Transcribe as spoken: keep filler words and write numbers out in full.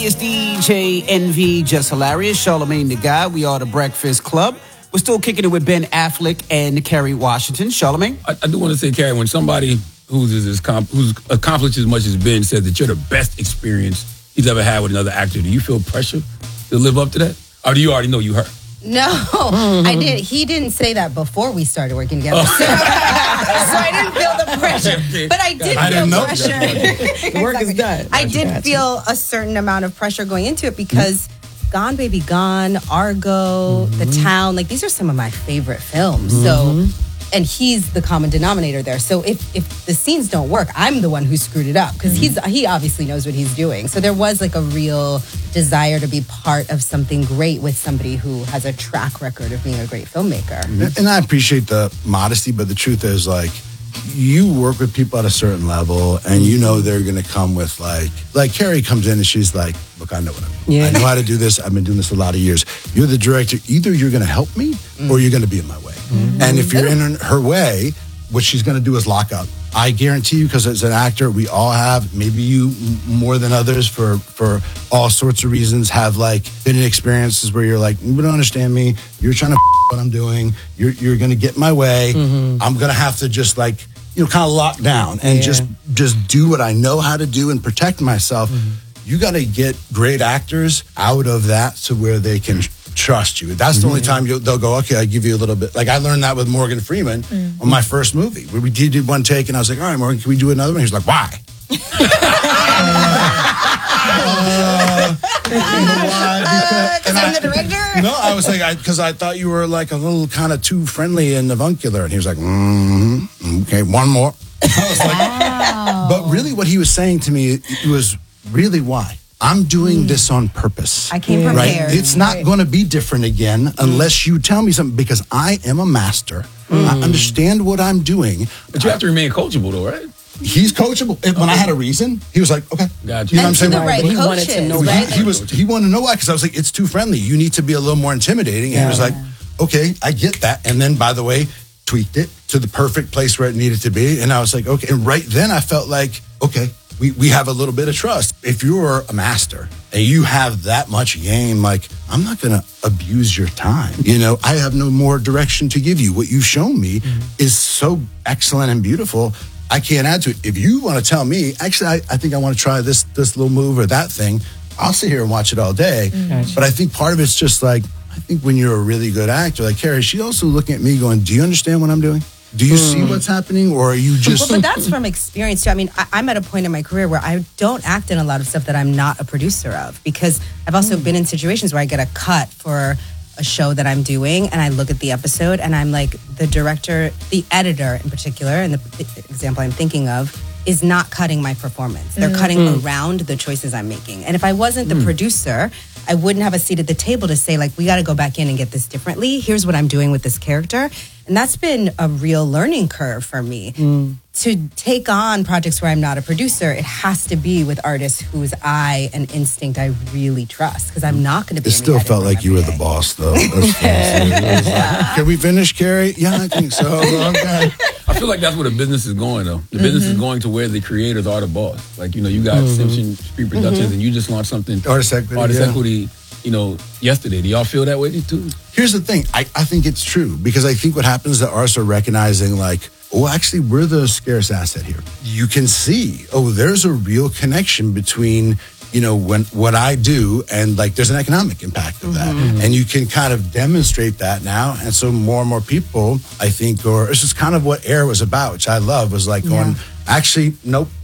It's D J Envy, Just Hilarious, Charlamagne the Guy. We are the Breakfast Club. We're still kicking it with Ben Affleck and Kerry Washington. Charlamagne? I, I do want to say, Kerry, when somebody who's, as, who's accomplished as much as Ben said that you're the best experience he's ever had with another actor, do you feel pressure to live up to that? Or do you already know you hurt? No, I did. He didn't say that before we started working together. Oh. So, so I didn't feel the pressure. But I did I feel know. pressure. The work is done. I did Gotcha. feel a certain amount of pressure going into it because mm-hmm. Gone Baby Gone, Argo, mm-hmm. The Town, like these are some of my favorite films. Mm-hmm. So, and he's the common denominator there. So if if the scenes don't work, I'm the one who screwed it up because mm-hmm. he's he obviously knows what he's doing. So there was like a real desire to be part of something great with somebody who has a track record of being a great filmmaker. Mm-hmm. And I appreciate the modesty, but the truth is, like, you work with people at a certain level and you know they're going to come with like, like Kerry comes in and she's like, look, I know what I mean. Yeah. I know how to do this. I've been doing this a lot of years. You're the director. Either you're going to help me mm-hmm. or you're going to be in my way. Mm-hmm. And if you're in her way, what she's going to do is lock up. I guarantee you, because as an actor, we all have, maybe you more than others for, for all sorts of reasons, have like been in experiences where you're like, you don't understand me. You're trying to f- what I'm doing. You're, you're going to get in my way. Mm-hmm. I'm going to have to just like, you know, kind of lock down and yeah. just, just do what I know how to do and protect myself. Mm-hmm. You got to get great actors out of that to where they can trust you. That's the mm-hmm. only time you'll, they'll go, okay, I give you a little bit. Like I learned that with Morgan Freeman mm-hmm. on my first movie. Where we did one take and I was like, all right, Morgan, can we do another one? He was like, why? uh, Because uh, I'm the director? No, I was like, because I, I thought you were like a little kind of too friendly and avuncular. And he was like, mm-hmm. Okay, one more. I was like, wow. But really what he was saying to me, it was really why. I'm doing mm. this on purpose. I came prepared. Right? It's not right. going to be different again mm. unless you tell me something, because I am a master. Mm. I understand what I'm doing. But you have to remain coachable though, right? He's coachable. When okay. I had a reason, he was like, okay. Gotcha. You know what I'm saying? The right he wanted to know. He, he, was, he wanted to know why, because I was like, it's too friendly. You need to be a little more intimidating. And yeah. he was like, okay, I get that. And then, by the way, tweaked it to the perfect place where it needed to be. And I was like, okay. And right then I felt like, okay, we, we have a little bit of trust. If you're a master and you have that much game, like, I'm not going to abuse your time. You know, I have no more direction to give you. What you've shown me mm-hmm. is so excellent and beautiful. I can't add to it. If you want to tell me, actually, I, I think I want to try this this little move or that thing, I'll sit here and watch it all day. Mm-hmm. But I think part of it's just like, I think when you're a really good actor, like Kerry, she's also looking at me going, do you understand what I'm doing? Do you mm. see what's happening, or are you just... Well, but that's from experience, too. I mean, I, I'm at a point in my career where I don't act in a lot of stuff that I'm not a producer of, because I've also mm. been in situations where I get a cut for a show that I'm doing, and I look at the episode, and I'm like, the director, the editor in particular, and the, the example I'm thinking of, is not cutting my performance. They're mm. cutting mm. around the choices I'm making. And if I wasn't the mm. producer, I wouldn't have a seat at the table to say, like, we got to go back in and get this differently. Here's what I'm doing with this character. And that's been a real learning curve for me. Mm. To take on projects where I'm not a producer, it has to be with artists whose eye and instinct I really trust, because I'm not going to be... It still felt like you were the boss, though. Yeah. Can we finish, Kerry? Yeah, I think so. Okay. I feel like that's where the business is going, though. The mm-hmm. business is going to where the creators are the boss. Like, you know, you got mm-hmm. Simpson Street Productions, mm-hmm. and you just launched something... Artist Equity, Artist yeah. Equity, you know, yesterday. Do y'all feel that way, too? Here's the thing. I, I think it's true, because I think what happens is that artists are recognizing, like, oh, actually, we're the scarce asset here. You can see, oh, there's a real connection between, you know, when what I do and, like, there's an economic impact of that. Mm-hmm. And you can kind of demonstrate that now. And so more and more people, I think, or it's just kind of what Air was about, which I love, was like going, yeah. actually, nope.